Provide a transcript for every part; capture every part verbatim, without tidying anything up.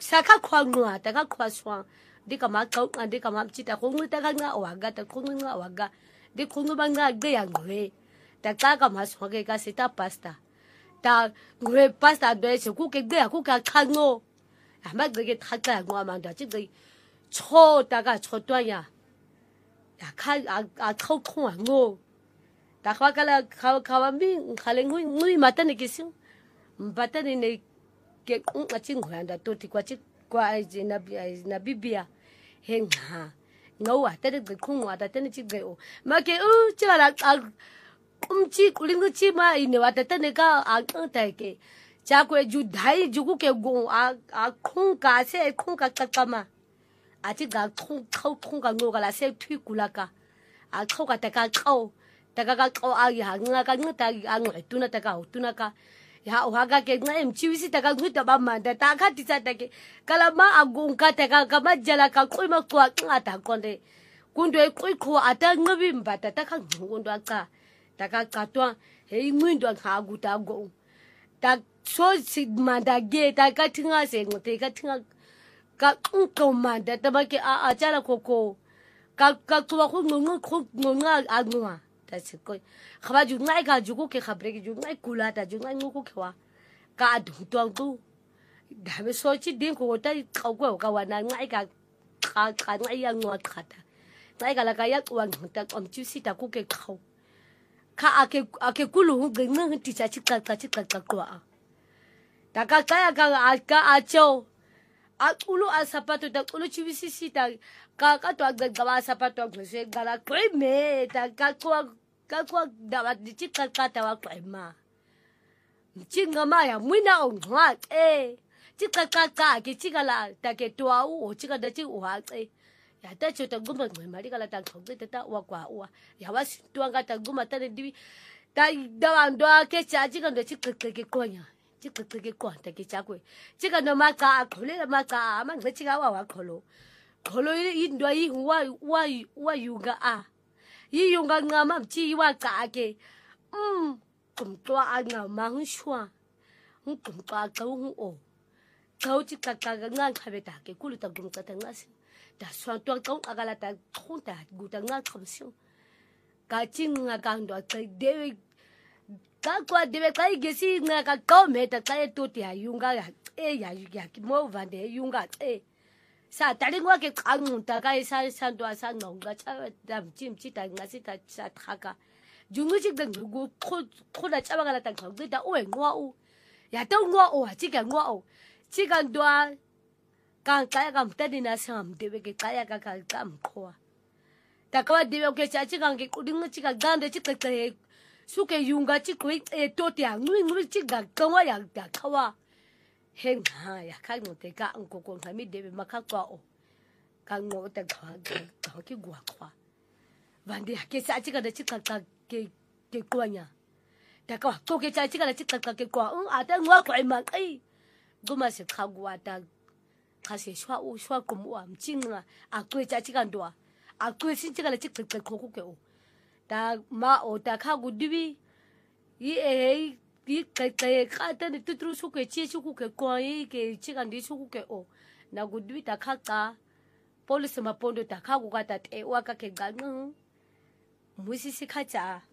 saka kwa ngwa ta ka kwa swa di ka ma ka di ka ma chita ko ngi ta ka nga waga ta ko nga waga di ko ngi ba nga ge ya ngwe ta ka ka ma swa ke ka sita pasta ta ngwe pasta do se ku ke ge ya ku ka ka ngo ama ge ge ta ka ngwa ma da chi ge cho ta ka cho twa ya ya ka a khau khong ngo ta kwa ka la ka ka mi khale ngui ngui mata ne kisu mbata ne ke a chi ngwanda to ti kwa chi kwa na na bibia henga ngawa ta de khong wa ta te ne chi ge o ma ke u chi la um chi kuling chi ma ine wa ta ne ka a ta ke cha ko ju dai ju ku ke go a a khong ka se khong ka ka ka ma a chi ga khong khau khong ka ngo ka la se thui kula ka a khau ka ta ka khau ta ka ka khau a ya nga ka nga ta a ngo tu na ta ka tu na ka ya o ha ga ke nga em chi wi si ta ka ngu ta ba ma ta ta ka ti sa ta ke kala ma a gung ka ta ka ka ma jala ka khoi ma kwa nga ta kon de kun de khoi kho a ta ngabi mba ta ta ka ngu ndo ka ta ka ka to he ngwi ndo ha gu ta go ta so si ma da ge ta ka tinga se ngo te ka tinga ka ko ma da ta ba ke a a cha la ko ko ka ka to ko ngo ngo ko ngo nga a ngo ta se ko khaba ju ngai ka ju ko ke khabre ke ju ngai kula ta ju ngai ngo ko khwa ka du to tu da be so chi din ko ta ka ko ka wa na ngai ka ka ka ngai ya ngo ka ta ngai ka la ka ya wa ta om chu si ta ku ke khau ka ake ake kulu hu ge ngi ti cha chi ka ka chi ka ka kwa ta ka ka ka a ka a cho a ulu a sapato ta ulu chi si si ta ka ka to ga ga sapato ko se ga la ko me ta ka kwa ka kwa da wa chi ka ka ta wa kwa ma chi nga ma ya mu na o ngwa e chi ka ka ka ke chi ga la ta ke to a u o chi ga da chi u ha e ya ta cho ta guma ngwe ma ri ga la ta ko ta ta wa kwa wa ya wa si to ga ta guma ta de di ta da wa ndo ke cha chi ga ndo chi ka ke ko nya chi ka ke ko ta ke cha ko chi ga no ma ka ko le ma ka ma ngwe chi ga wa wa ko lo ko lo yi ndo yi wa wa wa yu ga a yi yu ga nga ma chi wa ka ke um kum to a nga ma hu shwa hu kum ka ka hu o ka chi ka ka nga ka be ta ke ku lu ta gum ka ta nga si ta so to ka ka ga la ta khu ta gu ta nga kham si ka chi nga ka ndo ka de ka kwa de ka ge si nga ka ka me ta ka e to ti a yu ga ya e ya ya ki mo va de yu ga e sa ta ri ngwa ke ka ngu ta ka sa sa ndo sa ngong ga cha da chim chi ta nga si ta sa tha ka ju ngu chi ga gu khu khu da cha ba ga la ta ka ta o e ngwa o ya ta ngwa o chi ka ngwa o chi ka ndo ka ka ka mta di na sam de be ke ka ya ka ka ka mkhoa ta ka de be ke cha chi ka ke ku ding chi ka ga de chi ka ke su ke yunga chi ku e to ti a ngui ngui chi ga ka wa ya ta ka wa heng ha ya ka ngo te ka ngo ko ka mi de be ma ka kwa o ka ngo te ka ka ki gwa kwa van de ke sa chi ka de chi ka ka ke ke kwa nya ta ka ko ke cha chi ka de chi ka ka ke kwa a ta ngwa kwa ma ai go ma se ka gwa ta ka se shwa u shwa ko mo am chinga a kwe cha chi ka ndo a kwe sin chi ka le chi ka ko ko ke o ta ma o ta ka gu dibi yi e yi ka ka ka ta ni tu tru su ke chi su ku ke ko yi ke chi ka ndi su ku ke o na gu dibi ta ka ka police ma pondo ta ka gu ka ta te wa ka ke ga ngu mu si si ka cha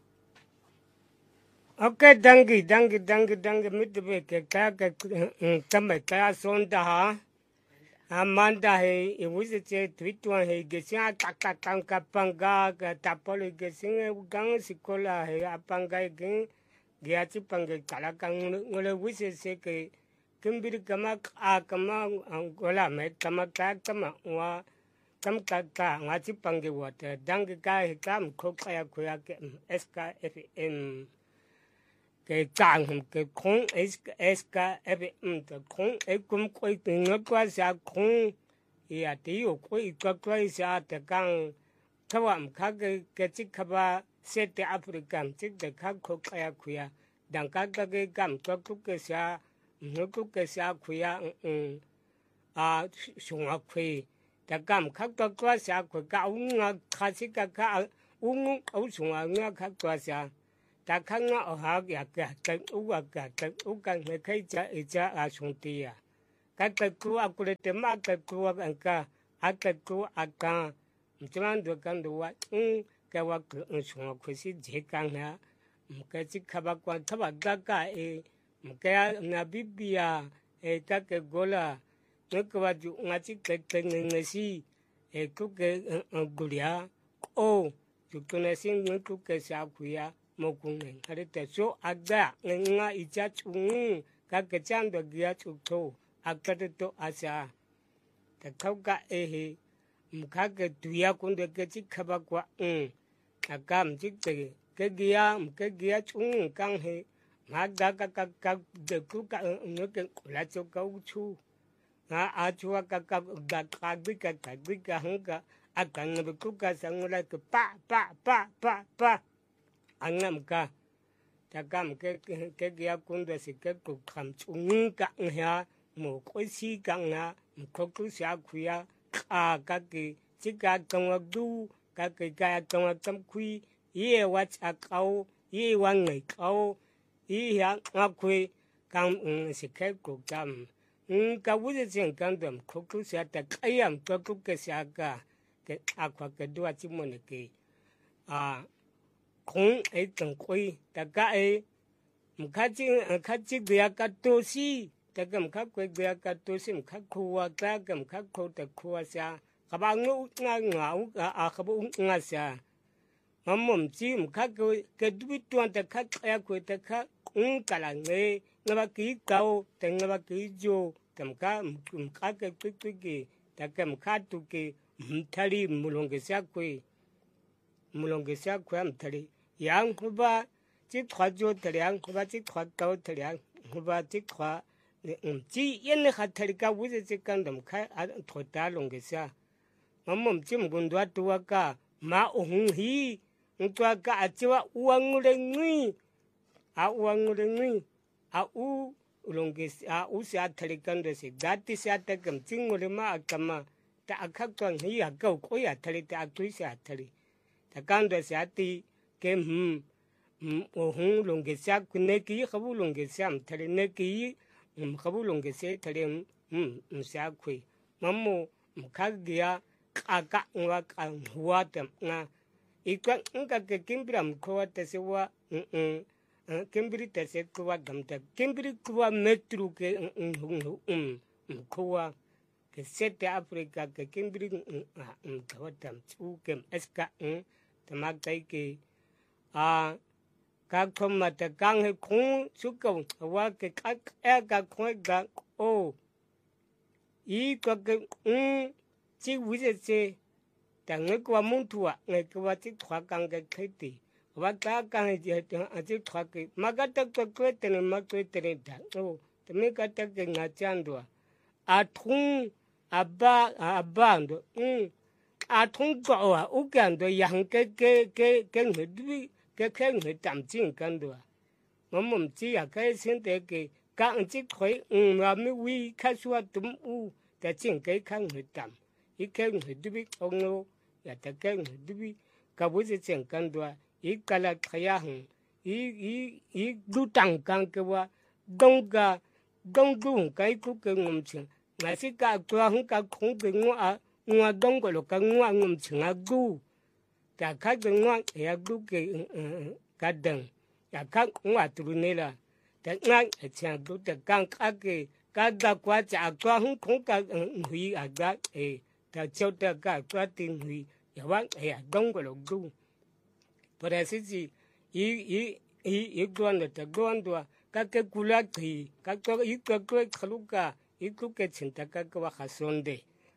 okay dangi dangi dangi dangi mit be ke ka ka ka me ka son da ha Amanda he e wisi che twitwa he gesia kaka kanka panga ka tapole gesinge gang sikola he apanga ge geachi pange kala kang ngole wisi se ke kimbiri kama a kama angola me kama ka kama wa kam ka ka ngachi pange wata dang ka he kam khoka ya khoya ke S K F M cái trang cái khung S K F M cái khung ấy cũng quay từ nó qua xa khung ya tí ở quay qua quay xa thì càng các bạn khác cái cái chiếc các bạn sẽ tới Africa chiếc để khác khóc cái khuya đằng các cái cảm cho cũng cái xa nó cũng cái xa khuya à xuống ở khuya thì cảm khác qua qua xa khuya cả ông khác sĩ cả cả ông ông xuống ở nghe khác qua xa ta khăng ngõ ở hạ gạt gạt tận u gạt gạt tận u càng phải khai trả ý trả à xuống tiền cái cái cua aku le te ma cái cua cái cái à cái cua à cái chỉ mang được cái đồ ừ cái wa cái ừ xuống cái gì dễ cái na cái chỉ khá bạc quan thà bạc cái cái cái na bibia cái cái gola nó cái wa ju ngay chỉ cái cái người si cái cái gulia ô ju cái này xin những cái sao khuya một cùng này cái đấy số aga ngay icha chung các cái trang được ghi chụp thô aga đấy to asa cái khâu cái ấy các cái tuya cũng được cái chiếc khắp qua ừ aga một chiếc cái cái ghi cái ghi chung căng hệ mà aga các các các được cứ cái nó cái là cho câu chu à à chu các các các các cái cái cái cái cái hăng cái aga nó bị cứ cái sang lại cái pa pa pa pa pa anh làm cái ta cầm cái cái cái cái quân đội sẽ cái cuộc khám chung căng ha một cái gì căng ha một cái cứ sao khuya à các cái chỉ cái công việc đủ các cái cái công việc chăm khuy ye wat à câu yewan người câu ye ha ngọc khuy căng sẽ cái cuộc chăm cái vấn đề chuyện căng đầm cái cứ sao ta cái am cái cứ cái sao cái cái à khoa cái đua chỉ muốn cái à không ấy từng quay ta cái một khát chi khát chi bia cát tô si ta cái một khát quay bia cát tô si một khát khua ta cái một khát khô ta khua sa các bạn ngủ ngã ngủ à các bạn ngã sa mà mồm chi một khát cái cái đuôi tuan ta khát cái quay ta khát um cả là nghe nghe ba kỹ cao ta nghe ba kỹ jo ta một khát một khát cái cái cái cái ta cái một khát tu cái thali mulong cái sa quay mulong cái sa quay am thali yang huba chỉ thoa cho thằng huba chỉ thoa cao thằng huba chỉ thoa chỉ yên là khát thằng cao với chỉ cần đầm khai thoa ta long cái sao mà mồm chỉ một con đoạt tua cả mà ông hi tua cả chỉว่า uang lên nguy à uang lên nguy à u long cái à u sẽ thằng cần đó sẽ gạt thì sẽ ta cầm chính người mà cầm mà ta khắc toàn hi à câu coi à thằng ta túi sẽ thằng ta cần đó sẽ ti cái hum hum long cái sao cái này cái không có long cái sao thằng này cái không có long cái sao thằng hum sao khui mà mo khác kia à cả ngua cả hoa tem na ít cái cái cái kim biram khoa ta sẽ hoa kim biri ta sẽ khoa gam ta kim biri khoa metru cái hum hum khoa cái set Africa cái kim biri khoa tam chu kem eska tama cái cái à các con mà ta càng hay không xuất cầu hoa cái các cái con cái ô ý có cái chỉ với cái ta người qua muốn thua người qua chỉ thua càng cái cái gì và ta càng gì chỉ thua cái mà cái ta cái cái tên mà cái tên đó ô thì mình cái ta cái ngã chăn đó à thùng à ba à ba đó à thùng cọ à u cái đó yang cái cái cái cái người đi cái cái người tạm chính cái đó mà mình chỉ là cái sinh tế cái càng chỉ khởi mà mình vi khai xuất tụm u ta chính cái cái người tạm ít cái người đi ông nó ya ta cái người đi cái bữa giờ chẳng cần đó ít cái là khai hàng ít ít ít du tăng càng cáiว่าđông cái đông du cái cũng cái ngầm chừng mà chỉ cáiตัวของcái không cái ngõ ngõ đông cái là cái ngõ ngầm chừng à du ta cái cái ngõ ya du cái cái đằng ya cái ngõ tụi này là ta ngõ chẳng du ta càng cái cái cái đó quá chả qua không không cái hủy à cái ta cho ta cái qua tiền hủy ya vang ya đông cái lục du ਪਰ ऐसी चीज ये ये ये एक दो अंदर तक दो अंदर का के कुला थी का तो एक का कोई खलुका एक को के चिंता का के वा खासोंदे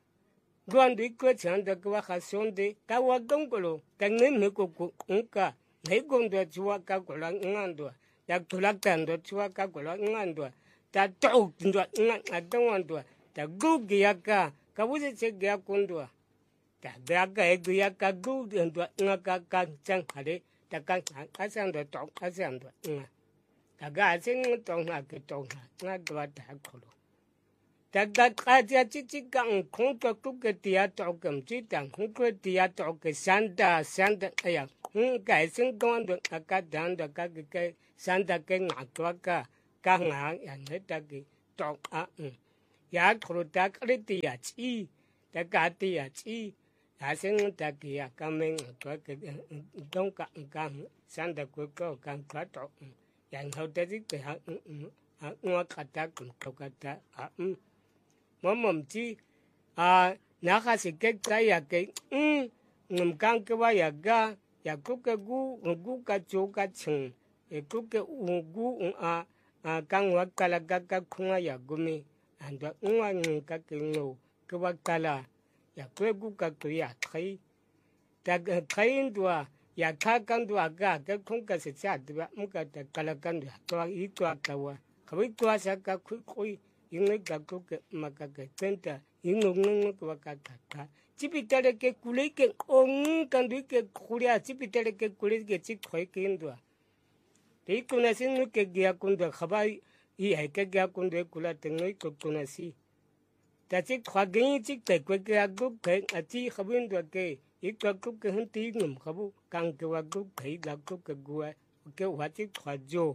दो अंदर एक को चिंता का वा खासोंदे का वा दong को लो का ने me को को उनका नहीं को अंदर चुवा का को ला अंदर या कुला का अंदर चुवा का को ला अंदर ta trâu đuổi ngang ở trong anh đuổi ta gu kia cả cái bữa giờ kia con đuổi ta kia cái kia cái gu đuổi ngang cái cái chân hả đấy ta cái cái chân đuổi trâu cái chân đuổi ngang ta cái chân trâu ngang cái trâu ngang ngang đuổi ta khổ ta cái cái cái chỉ chỉ cái không có cái cái tia trâu cầm chỉ đang không có tia trâu cái san đa san đa ấy à không cái chân con đuổi cái cái đàn đuổi cái cái san đa cái ngã đuổi cái càng ngã anh hết ta cái trọc à ya thro ta kre ti ya chi ta ka ti ya chi ya sen ta ki ya ka men ko ke dong ka ka san da ko ko ka ka to ya hau ta ji ke ha ha ngwa ka ta ko ka ta a mo mom chi a na ka se ke ta ya ke ngum kan ke wa ya ga ya ku ke gu gu ka chu ka chung e ku ke u gu a a kan wa kala ga ka khunga ya gumi anda ngwa ng ka ke ngo ke wa kala ya ku gu ka ku ya khai ta khai ndwa ya kha kan dwa ga ke khung ka se cha dwa mu ka ta kala kan dwa to i to ka wa khawi to sa ka khu khu ing ka ku ke ma ka ke tenta ing ng ng wa ka ka ka chipitare ke kule ke ong kan du ke khuria chipitare ke kule ke chi khoi ke ndwa te kuna sin nu ke gya kun da khabai i hai ke gya kun de kula te ngoi ko kuna si ta chi khwa ge chi te ko ke gu ke a chi khabin do ke i ko ku ke hun ti ngum khabu kan ke wa gu ke da ku ke gu ke wa chi khwa jo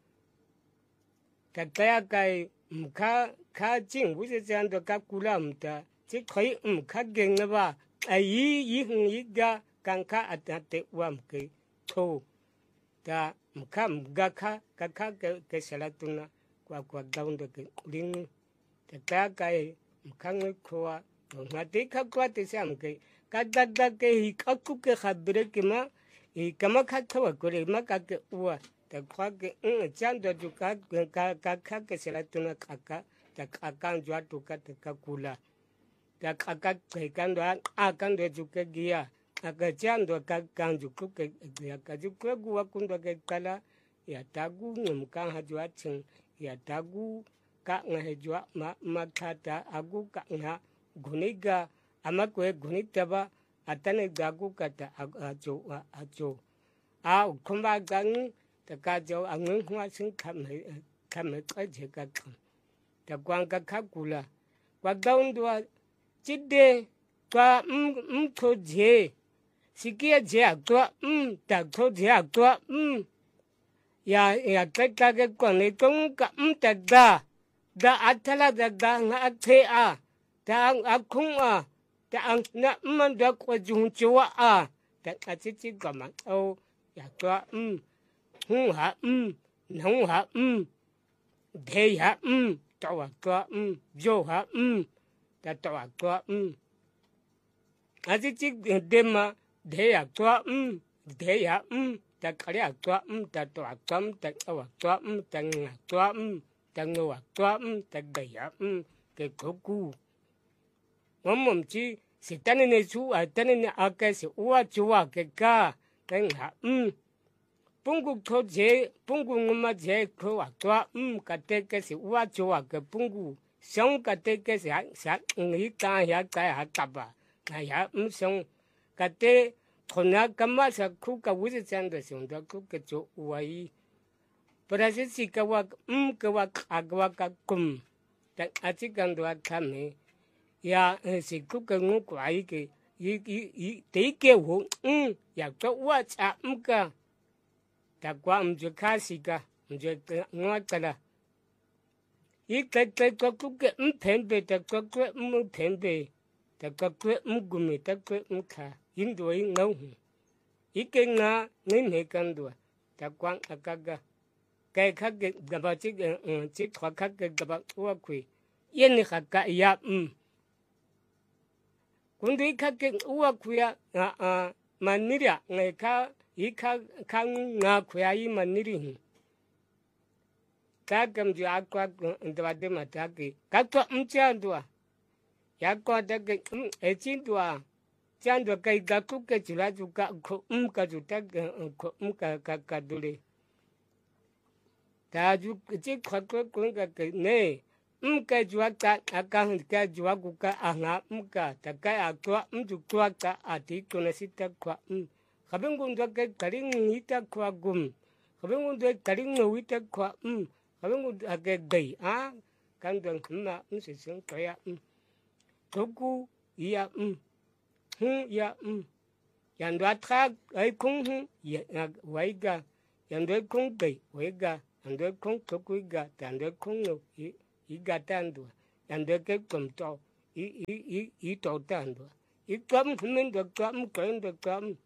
ka ta kai mkha kha ching wu se jan do ka kula mta chi khoi mkha ge nga ba a yi yi hun yi ga kan kha atate wam ke tho ta mkha mga kha ka kha ke ke salatuna kwa kwa down de ke ling ta ta kai mkha ngi khoa na te kha kwa te sam ke ka da da ke hi ka ku ke khabre ke ma i kama kha thawa ko re ma ka ke wa ta kwa ke ng chan do ju ka ka ka kha ke salatuna ka ka ta ka kan jwa tu ka te ka kula ta ka ka ke kan do a kan do ju ke gia aka chando ka kanju ku ke ya ka ju ku gu wa kun do ke kala ya tagu ngum kan ha jwa chin ya tagu ka nga he jwa ma ma tha ta agu ka nga guniga ama ko gunita ba atane gagu ka ta a jo a jo a khumba gang ta ka jo ang hwa sin kham he kham he ka je ka ta kwang ka kha kula kwa gaun do chide kwa m tho je sikia je akwa m ta tho je akwa m ya ya ka ka ke kon le tong ka m ta da da atala da da nga the a ta a khung a ta ang na man da ko jung chwa a ta a chi chi ka ma o ya kwa m hu ha m nong ha m de ha m ta wa kwa m jo ha m ta ta wa kwa m a chi chi de ma de ya kwa m de ya m ta ka ya kwa m ta to a kwa m ta wa kwa m ta nga kwa m ta ngo wa kwa m ta de ya m ke ko ku mom mom chi si tan ne chu a tan ne a ke si wa chu wa ke ka ta nga m pungu tho je pungu ngma je ko wa kwa m ka te ke si wa chu wa ke pungu song ka te ke si sa ngi ta ya ka ya ka ba na ya m song ka te thona kama sa khu ka wu se chan de song da ku ke cho wai para se si ka wa m ka wa ka wa ka kum ta a chi kan do ka me ya si ku ka ngu kwa yi ke yi yi te ke wo m ya ka wa cha m ka ta kwa m je ka si ka m je ngwa ka la yi ka ka ka ku ke m phen be ta ka ku m phen be ta ka ku m gu me ta ku m kha yin do yin ngau i ke nga ngai ne kan do ta kwang akaga kai kha ke ga ba chi chi thwa kha ke ga ba wa khui yen ni kha ka ya um kun dei kha ke wa khu ya a a manira ngai kha i kha kha nga khu ya i maniri hi ta kam ju a kwa ndwa de ma ta ke ka to um cha do ya ko da ke um e chin do chan do kai ga ku ke chula ju ka ko um ka ju ta ko um ka ka ka dule ta ju chi kha ko ko ga ke ne um ka ju ta a ka hun ka ju ku ka a nga um ka ta ka a ko um ju ko ka a ti ko na si ta ko um kha ben gun do ke ka ring ni ta ko gum kha ben gun do ka ring no ta ko um kha ben gun a ke dei a kan do ma um se sing ka ya um to ku ya um hu ya um yan do tra ai kung hu ya wai ga yan do kung dei wai ga yan do kung to ku ga tan do kung no i ga tan do and the get come to eat out and it come in the come kind the come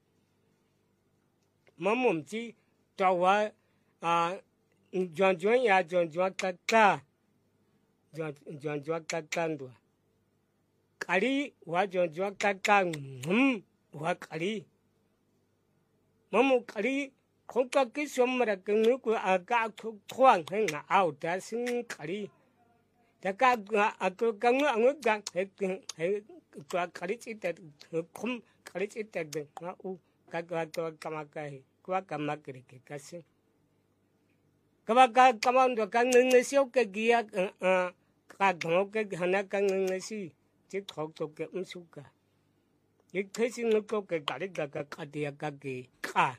Mamum chi tawa a John John ya John John kaka John John John kakando Kali wa John John kaka hum wa kali Mamu kali Konka kisomra kenu aga tuang hang out dancing kali The gag a gang ang gang he college it that come college it that the Gagato Kamakai, Guacamakri, Cassi. Kawaka come on the gang in the Sioka Gia, Kagoka, Hanakan in the sea, Chip Hawk to get Musuka. You kissing the cook at Gariga Katia Gagi, Ka.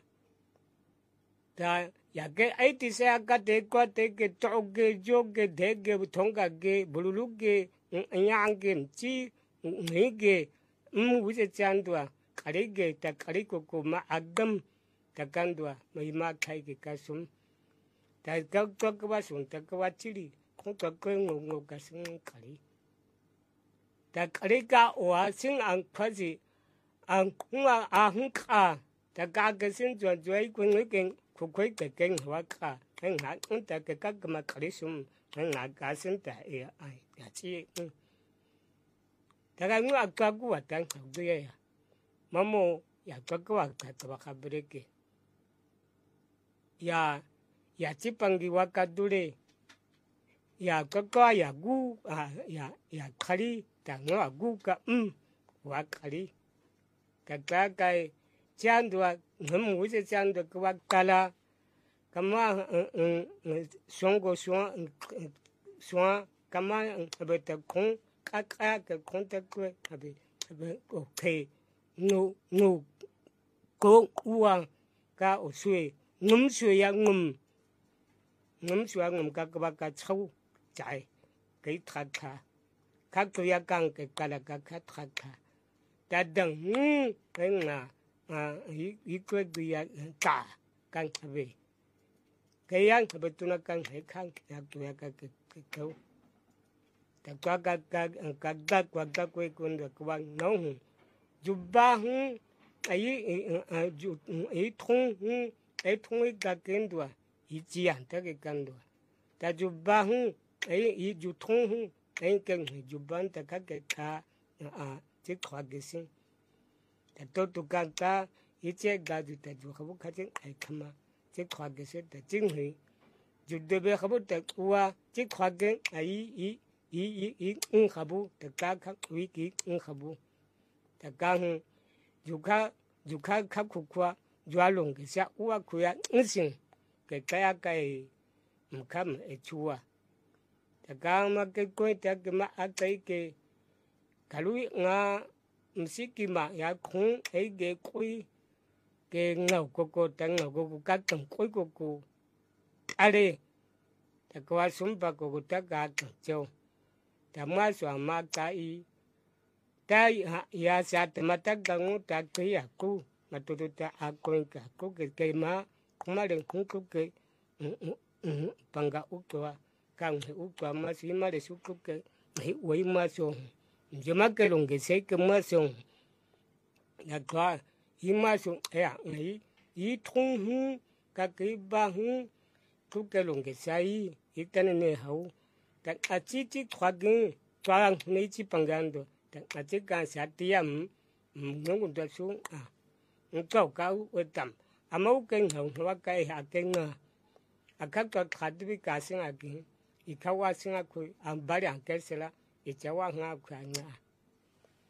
Ya ke eighty se aka te kwa te ke toge joge dege tonga ge buluge nyange chi ngege mu wise chandwa karige ta kariko ko ma agam ta kandwa mai ma kai ke kasum ta ga to ka sun ta ka chiri ko to ko ngo ka sun kari ta karika wa sin an kwazi an kuma a hunka ta ga ga sin jo jo ko ngegen Quay cái kênh hóa cả anh hãng chúng ta cái các mà khởi sum anh hãng cả sinh tại ai cả chi ta cái ngua cả của tăng học đây à mà mô ya cả của cả các bạn biết cái ya ya chỉ bằng cái hóa cả đuôi ya cả cả ya gu à ya ya khari ta ngua gu cả um hóa khari cái cái cái chăn đua ngắm mũi sẽ chăn được cái vật là kama songo soin soin kama avec ta con kaka que compte que avec avec ok no no ko uang ka o sui ngum sui ya ngum ngum sui ngum ka ka ka chau chai cái thắt thà các tôi ya căng cái cả là các thắt thà ta đừng cái là à ý ý cái gì à cả căng về cái yang sebetulnya kan hekang ya tu ya ka kau ta ka ka ka ka ka ka ka ko kun da kwa no juba hu ai ju ai thong hu ai thong ka ken dwa i chi an ta ke kan dwa ta juba hu ai i ju thong hu ai kan juba ta ka ka ka a chi khwa ge sin ta to tu ka ka i che ga du ta ju khabu kha chen ai khama chỉ khoa cái sự để chính huy, dù đối với các bộ đặc qua chỉ khoa cái ấy ý ý ý ý ứng các bộ đặc cả các ủy ký ứng các bộ đặc cả hưng dù các dù các các khu qua dù along cái sự qua khuya ứng sinh cái cái cái một cái mà chua đặc cả mà cái coi đặc cái mà cái cái cái lui ngã music mà ya không ấy cái coi cái ngầu cô cô tăng ngầu cô cô các tầng cuối cô cô à đi ta qua xuống ba cô cô ta cả tầng châu ta mà xóa mà ta y ta ya sa ta mà ta cả ngô ta cái à cô mà tôi tôi ta à cô cả cô cái cái mà không mà đừng không cô cái bằng cả út qua càng phải út qua mà xí mà để xuống cô cái hãy quay mà xuống giờ mà cái lồng cái xây cái mà xuống là qua ima sung ya ngai i thong hu ka ke ba hu tu ke long ke sai i tan ne hau ta a chi chi thwa ge twa nei chi pangan do ta a chi ka sa tiam ngong da su a ngau ka u tam a mau ke hau wa ka ha ke nga a ka ka khad bi ka sing a ge i ka wa sing a ku a ba ya ke se la i cha wa nga ku nga